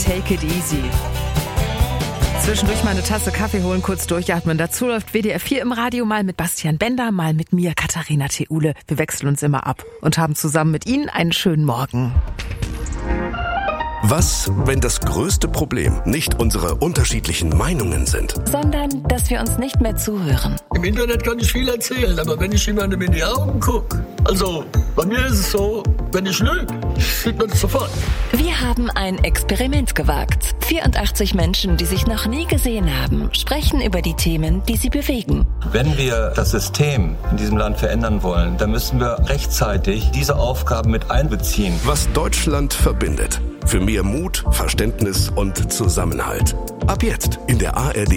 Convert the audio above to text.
Take It Easy. Zwischendurch mal eine Tasse Kaffee holen, kurz durchatmen. Dazu läuft WDR 4 im Radio, mal mit Bastian Bender, mal mit mir, Katharina Theule. Wir wechseln uns immer ab und haben zusammen mit Ihnen einen schönen Morgen. Was, wenn das größte Problem nicht unsere unterschiedlichen Meinungen sind, sondern dass wir uns nicht mehr zuhören? Im Internet kann ich viel erzählen, aber wenn ich jemandem in die Augen gucke, also bei mir ist es so, wenn ich lüge, sieht man es sofort. Wir haben ein Experiment gewagt. 84 Menschen, die sich noch nie gesehen haben, sprechen über die Themen, die sie bewegen. Wenn wir das System in diesem Land verändern wollen, dann müssen wir rechtzeitig diese Aufgaben mit einbeziehen. Was Deutschland verbindet. Für mehr Mut, Verständnis und Zusammenhalt. Ab jetzt in der ARD